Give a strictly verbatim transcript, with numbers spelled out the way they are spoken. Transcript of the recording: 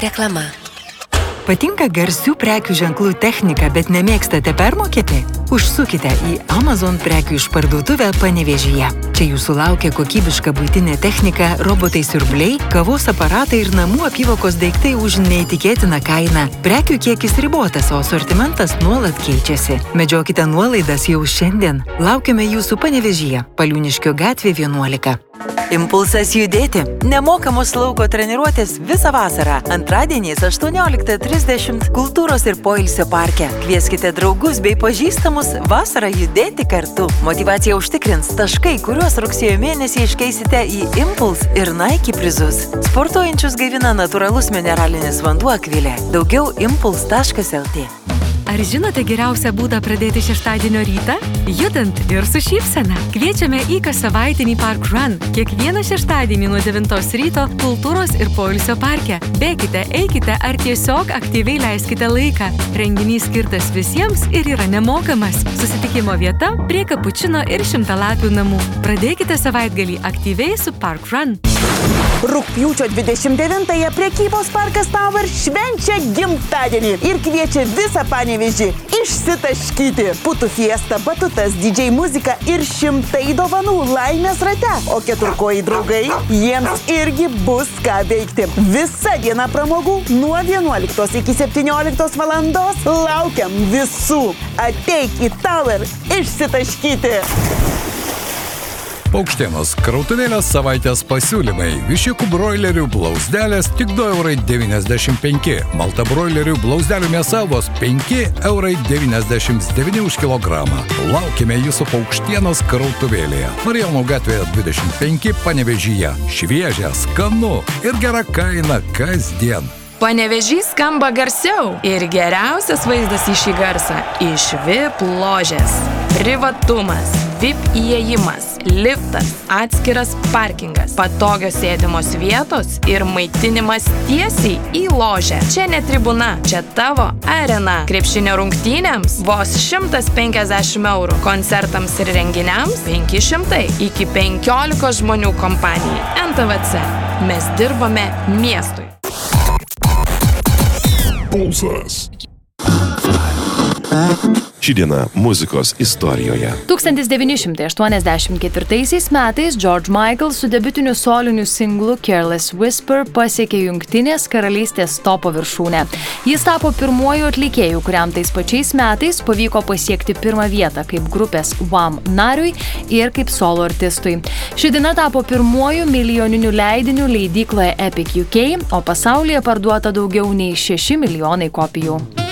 Reklama. Patinka garsių prekių ženklų technika, bet nemėgstate permokėti? Užsukite į Amazon prekių išparduotuvę Panevėžyje. Čia jūsų laukia kokybiška buitinė technika, robotai siurbliai, kavos aparatai ir namų apyvokos daiktai už neįtikėtiną kainą. Prekių kiekis ribotas, o asortimentas nuolat keičiasi. Medžiokite nuolaidas jau šiandien. Laukiame jūsų Panevėžyje, Paliūniškio gatvė vienuolika. Impulsas judėti. Nemokamos lauko treniruotės visą vasarą. Antradieniais aštuonioliktą trisdešimt Kultūros ir poilsio parke. Kvieskite draugus bei pažįstamus vasarą judėti kartu. Motyvaciją užtikrins taškai, kuriuos rugsėjo mėnesį iškeisite į Impuls ir Nike prizus. Sportuojančius gaivina natūralus mineralinis vanduo Akvilė. Daugiau impuls taškas lt. Ar žinote geriausią būdą pradėti šeštadienio rytą? Judant ir su šypsena. Kviečiame į kassavaitinį Park Run. Kiekvieną šeštadienį nuo devintos ryto Kultūros ir poilsio parke. Bėkite, eikite ar tiesiog aktyviai leiskite laiką. Renginys skirtas visiems ir yra nemokamas. Susitikimo vieta prie Kapučino ir Šimtalapių namų. Pradėkite savaitgalį aktyviai su Park Run. Rugpjūčio dvidešimt devintąją prekybos parkas Tower švenčia gimtadienį ir kviečia visą Panevėžį išsitaškyti. Putų fiesta, batutas, D J muzika ir šimtai dovanų laimės rate. O keturkojai draugai, jiems irgi bus ką veikti. Visa diena pramogų nuo vienuoliktos iki septynioliktos valandos. Laukiam visų. Ateik į Tower išsitaškyti. Paukštienos krautuvėlės savaitės pasiūlymai. Viščiukų broilerių blauzdelės tik du eurai devyniasdešimt penki. Malta broilerių blauzdelių mėsa vos penki eurai devyniasdešimt devyni už kilogramą. Laukime jūsų Paukštienos krautuvėlėje. Marijonų gatvėje dvidešimt penki Panevėžyje. Šviežia, skanu ir gera kaina kasdien. Panevėžys skamba garsiau ir geriausias vaizdas į šį garsą iš V I P ložės. Privatumas, V I P įėjimas, liftas, atskiras parkingas, patogios sėdimos vietos ir maitinimas tiesiai į ložę. Čia ne tribuna, čia tavo arena. Krepšinio rungtynėms vos šimtas penkiasdešimt eurų, koncertams ir renginiams penki šimtai, iki penkiolikos žmonių kompanijai. N T V C. Mes dirbame miestui. Pulsas. Ši diena muzikos istorijoje. tūkstantis devyni šimtai aštuoniasdešimt ketvirtaisiais metais George Michael su debiutiniu soliniu singlu Careless Whisper pasiekė Jungtinės karalystės topo viršūnę. Jis tapo pirmuoju atlikėju, kuriam tais pačiais metais pavyko pasiekti pirmą vietą kaip grupės Wham nariui ir kaip solo artistui. Ši diena tapo pirmuoju milijoniniu leidiniu leidykloje Epic U K, o pasaulyje parduota daugiau nei šeši milijonai kopijų.